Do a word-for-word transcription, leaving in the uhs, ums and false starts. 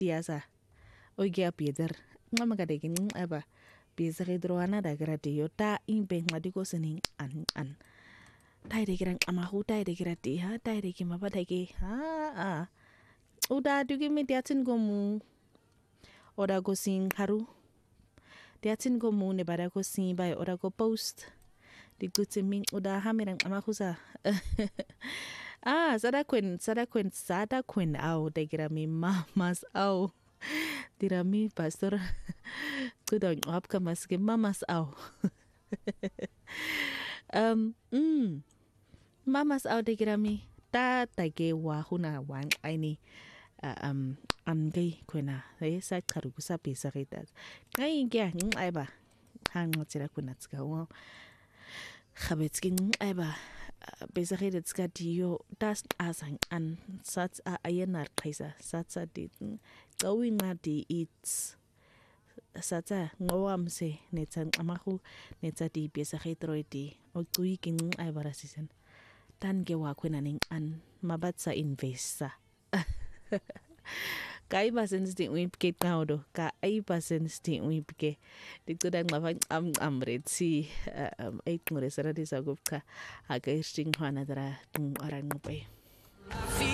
tiasa o ge Peter ngama ka de kin aba bisa ke droana da gra de yota in be ngadi ko sening an an tai de gran ama hu tai de gra de ha tai de ki ma ba tai ke ha a uda du ge mi diatin go mu ora go sing haru diatin go mu ne bara go sing ba ora go post di gute min uda ha mi ran ama hu sa ah sada kwen sada kwen sada kwen au de gra mi mamas au dira mi pastor kuda ngap ka maske mamas au um mm mamas au de gra mi ta ta ge wa huna wan aini um an gai kwena e sa karu sa pesa rita ai ge ai ba hang tira kuna tska wa khabetskin ai ba pesa rita tska dio das asang an sats a ayenar kaisa satsa dit going na di it's satsa ngawam se netsan amahu netsa di pesa rita roiti o tui kin ai bara season tan ge wa kwena ning an mabatsa investa Kai basen sti ui pike kaudo ka ai basen sti ui pike dikto dan lava am amret si um ait ngore sara di sagup ka aga sting hana dara tung arang pe